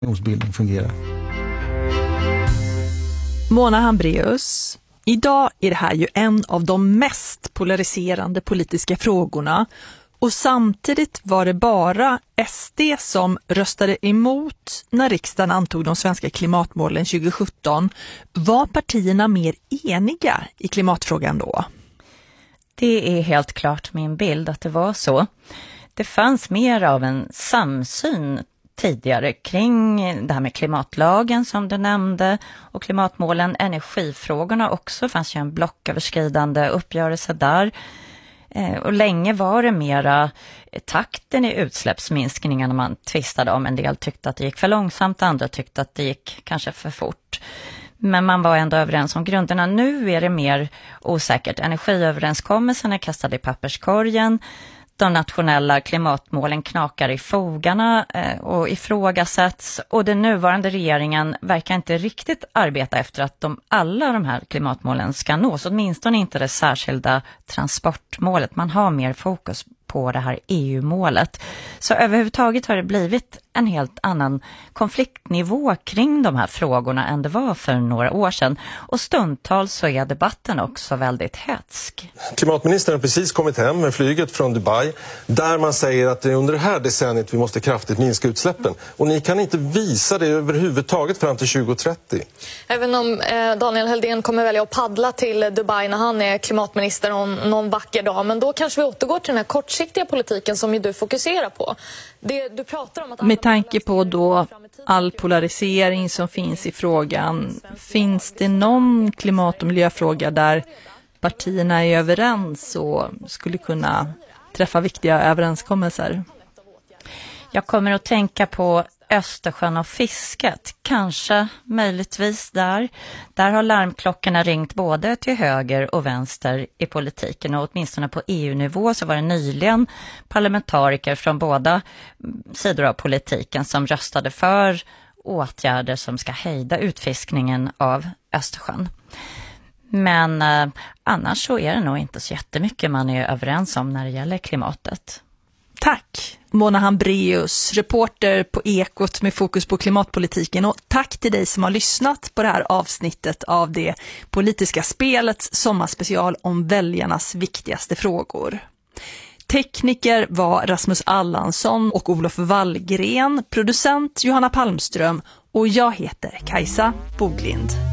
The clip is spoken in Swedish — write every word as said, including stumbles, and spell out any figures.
opinionsbildning fungerar. Mona Hambraeus, idag är det här ju en av de mest polariserande politiska frågorna och samtidigt var det bara S D som röstade emot när riksdagen antog de svenska klimatmålen tjugo sjutton. Var partierna mer eniga i klimatfrågan då? Det är helt klart min bild att det var så. Det fanns mer av en samsyn tidigare kring det här med klimatlagen som du nämnde och klimatmålen, energifrågorna också. Det fanns ju en blocköverskridande uppgörelse där. Och länge var det mera takten i utsläppsminskningarna man tvistade om. En del tyckte att det gick för långsamt, andra tyckte att det gick kanske för fort. Men man var ändå överens om grunderna. Nu är det mer osäkert. Energiöverenskommelsen är kastad i papperskorgen. De nationella klimatmålen knakar i fogarna och ifrågasätts. Och den nuvarande regeringen verkar inte riktigt arbeta efter att de, alla de här klimatmålen ska nås. Åtminstone inte det särskilda transportmålet. Man har mer fokus på det här E U-målet. Så överhuvudtaget har det blivit en helt annan konfliktnivå kring de här frågorna än det var för några år sedan. Och stundtals så är debatten också väldigt hetsk. Klimatministern har precis kommit hem med flyget från Dubai där man säger att det är under det här decenniet vi måste kraftigt minska utsläppen. Och ni kan inte visa det överhuvudtaget fram till tjugo trettio. Även om eh, Daniel Helldén kommer välja att paddla till Dubai när han är klimatminister någon, någon vacker dag. Men då kanske vi återgår till den här kortsiktiga politiken som ju du fokuserar på. Det, du pratar om att med tanke på då all polarisering som finns i frågan, finns det någon klimat- och miljöfråga där partierna är överens och skulle kunna träffa viktiga överenskommelser? Jag kommer att tänka på Östersjön och fisket, kanske möjligtvis där. Där har larmklockorna ringt både till höger och vänster i politiken och åtminstone på E U-nivå så var det nyligen parlamentariker från båda sidor av politiken som röstade för åtgärder som ska hejda utfiskningen av Östersjön. Men eh, annars så är det nog inte så jättemycket man är överens om när det gäller klimatet. Tack Mona Hambraeus, reporter på Ekot med fokus på klimatpolitiken, och tack till dig som har lyssnat på det här avsnittet av det politiska spelets sommarspecial om väljarnas viktigaste frågor. Tekniker var Rasmus Allansson och Olof Wallgren, producent Johanna Palmström och jag heter Kajsa Boglind.